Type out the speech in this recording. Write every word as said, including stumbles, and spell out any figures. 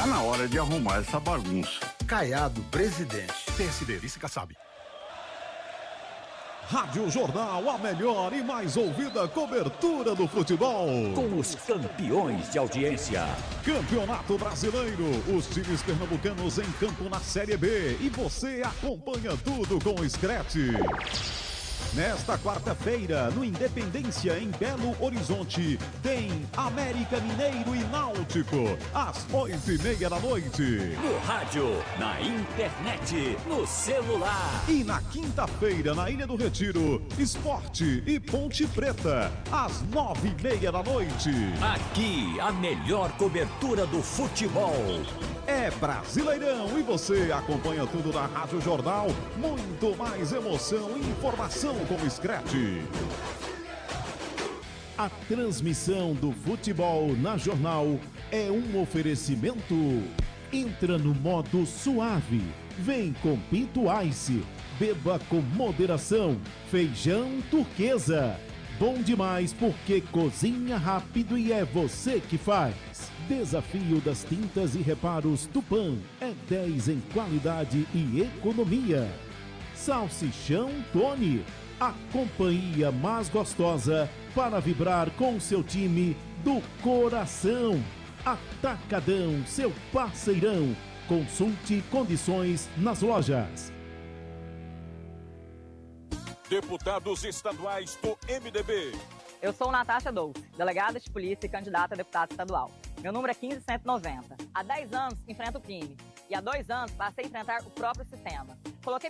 na hora de arrumar essa bagunça. Caiado, presidente. P S D, vice Kassab. Rádio Jornal, a melhor e mais ouvida cobertura do futebol. Com os campeões de audiência. Campeonato Brasileiro, os times pernambucanos em campo na Série B. E você acompanha tudo com o Scratch. Nesta quarta-feira, no Independência, em Belo Horizonte, tem América Mineiro e Náutico, às oito e meia da noite. No rádio, na internet, no celular. E na quinta-feira, na Ilha do Retiro, Esporte e Ponte Preta, às nove e meia da noite. Aqui, a melhor cobertura do futebol. É Brasileirão e você acompanha tudo na Rádio Jornal. Muito mais emoção e informação com o Scratch. A transmissão do futebol na Jornal é um oferecimento. Entra no modo suave. Vem com Pinto Ice. Beba com moderação. Feijão Turquesa. Bom demais porque cozinha rápido e é você que faz. Desafio das tintas e reparos Tupã é dez em qualidade e economia. Salsichão Tony, a companhia mais gostosa para vibrar com seu time do coração. Atacadão, seu parceirão. Consulte condições nas lojas. Deputados estaduais do M D B. Eu sou Natasha Dolce, delegada de polícia e candidata a deputada estadual. Meu número é quinze cento e noventa. Há dez anos enfrento o crime e há dois anos passei a enfrentar o próprio sistema.